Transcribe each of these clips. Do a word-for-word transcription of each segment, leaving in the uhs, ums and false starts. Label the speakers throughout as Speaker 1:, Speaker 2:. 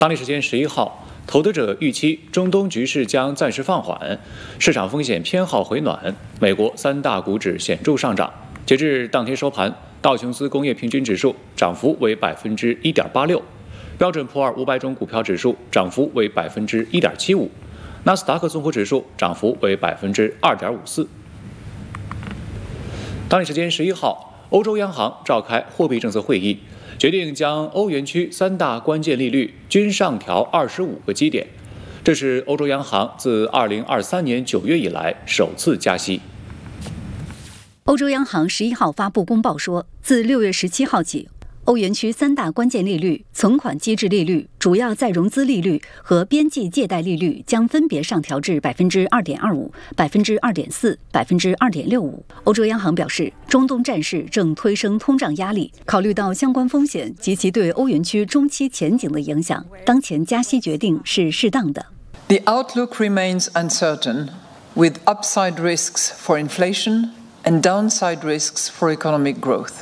Speaker 1: 当地时间十一号，投资者预期中东局势将暂时放缓，市场风险偏好回暖，美国三大股指显著上涨。截至当天收盘，道琼斯工业平均指数涨幅为百分之一点八六，标准普尔五百种股票指数涨幅为百分之一点七五，纳斯达克综合指数涨幅为百分之二点五四。当地时间十一号，欧洲央行召开货币政策会议，决定将欧元区三大关键利率均上调二十五个基点，这是欧洲央行自二零二三年九月以来首次加息。
Speaker 2: 欧洲央行十一号发布公报说，自六月十七号起，欧元区三大关键利率、存款机制利率、主要再融资利率和边际借贷利率将分别上调至百分之二点二五、百分之二点四、百分之二点六五。欧洲央行表示，中东战事正推升通胀压力，考虑到相关风险及其对欧元区中期前景的影响，当前加息决定是适当的。
Speaker 3: The outlook remains uncertain, with upside risks for inflation and downside risks for economic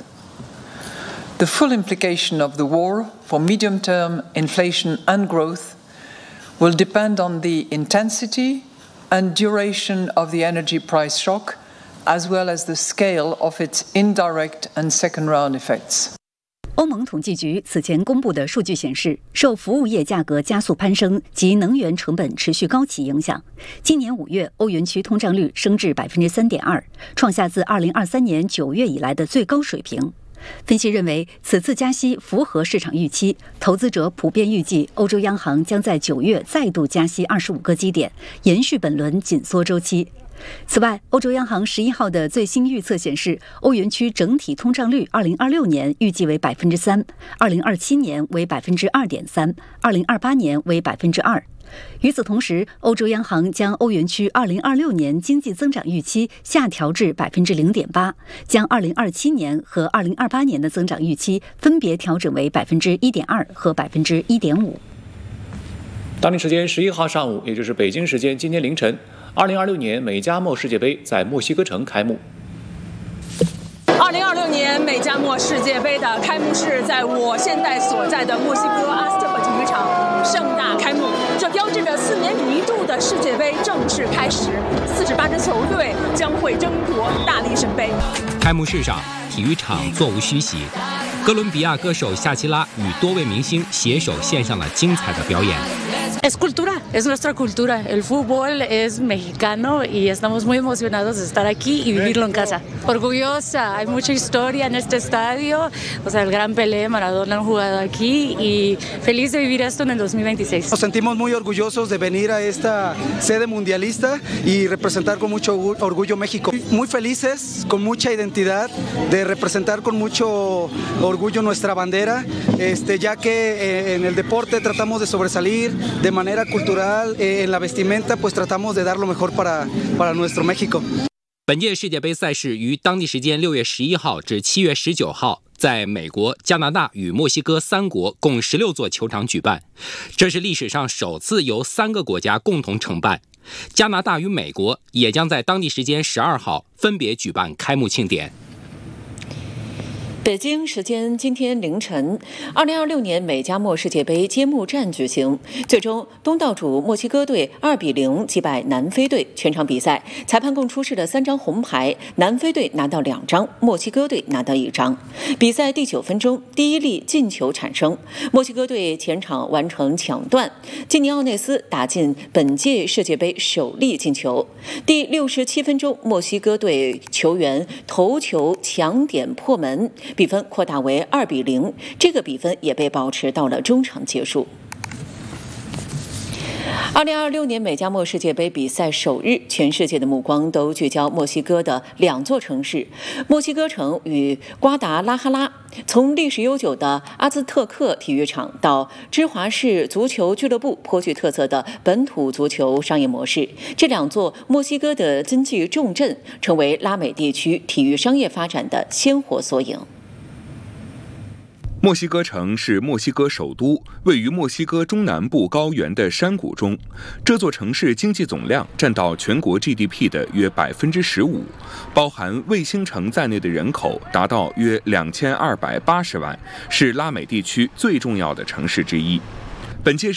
Speaker 3: growth.The full implication of the war for medium-term inflation and growth will depend on the intensity and duration of the energy price shock, as well as the scale of its indirect and second-round effects.
Speaker 2: 欧盟统计局此前公布的数据显示，受服务业价格加速攀升及能源成本持续高企影响，今年五月欧元区通胀率升至百分之三点二，创下自二零二三年九月以来的最高水平。分析认为，此次加息符合市场预期，投资者普遍预计欧洲央行将在九月再度加息二十五个基点，延续本轮紧缩周期。此外，欧洲央行十一号的最新预测显示，欧元区整体通胀率二零二六年预计为百分之三，二零二七年为百分之二点三，二零二八年为百分之二。与此同时，欧洲央行将欧元区二零二六年经济增长预期下调至百分之零点八，将二零二七年和二零二八年的增长预期分别调整为百分之一点二和百分之一点五。
Speaker 1: 当地时间十一号上午，也就是北京时间今天凌晨，二零二六年美加墨世界杯在墨西哥城开幕。
Speaker 4: 二零二六年美加墨世界杯的开幕式在我现在所在的墨西哥阿斯特克体育场盛大开幕，这标志着四年一度的世界杯正式开始，四十八支球队将会争夺大力神杯。
Speaker 5: 开幕式上，体育场座无虚席，哥伦比亚歌手夏奇拉与多位明星携手献上了精彩的表演。
Speaker 6: Es cultura, es nuestra cultura. El fútbol es mexicano y estamos muy emocionados de estar aquí y vivirlo en casa. Orgullosa, hay mucha historia en este estadio. O sea, el gran Pelé, Maradona han jugado aquí y feliz de vivir esto en el dos mil veintiséis.
Speaker 7: Nos sentimos muy orgullosos de venir a esta sede mundialista y representar con mucho orgullo México. Muy felices, con mucha identidad, de representar con mucho orgullo nuestra bandera, este, ya que eh, en el deporte tratamos de sobresalir, de manera cultural, eh, en la vestimenta, pues tratamos de dar lo mejor para, para nuestro México.
Speaker 5: 本届世界杯赛事于当地时间六月十一号至七月十九号，在美国、加拿大与墨西哥三国共十六座球场举办，这是历史上首次由三个国家共同承办。加拿大与美国也将在当地时间十二号分别举办开幕庆典。
Speaker 8: 北京时间今天凌晨，二零二六年美加墨世界杯揭幕战举行，最终东道主墨西哥队二比零击败南非队。全场比赛，裁判共出示了三张红牌，南非队拿到两张，墨西哥队拿到一张。比赛第九分钟，第一粒进球产生，墨西哥队前场完成抢断，基尼奥内斯打进本届世界杯首粒进球。第六十七分钟，墨西哥队球员头球抢点破门。比分扩大为二比零，这个比分也被保持到了中场结束。二零二六年美加墨世界杯比赛首日，全世界的目光都聚焦墨西哥的两座城市——墨西哥城与瓜达拉哈拉。从历史悠久的阿兹特克体育场到芝华士足球俱乐部颇具特色的本土足球商业模式，这两座墨西哥的经济重镇成为拉美地区体育商业发展的鲜活缩影。
Speaker 9: 墨西哥城是墨西哥首都，位于墨西哥中南部高原的山谷中。这座城市经济总量占到全国 G D P 的约百分之十五，包含卫星城在内的人口达到约两千二百八十万，是拉美地区最重要的城市之一。本届